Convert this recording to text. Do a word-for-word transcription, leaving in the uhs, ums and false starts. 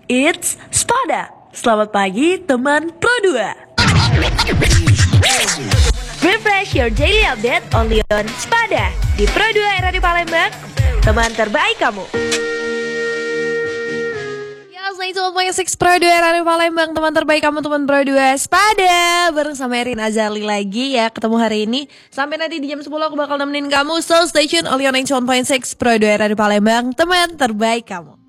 It's Spada. Selamat pagi teman Pro dua. Refresh your daily update only on Spada di Pro dua era di Palembang, teman terbaik kamu. Ya, sembilan puluh enam koma enam Pro dua era di Palembang, teman terbaik kamu, teman Pro dua Spada. Bareng sama Erin Azali lagi ya, ketemu hari ini. Sampai nanti di jam sepuluh aku bakal nemenin kamu. So stay tune only on sembilan puluh enam koma enam Pro dua era di Palembang, teman terbaik kamu.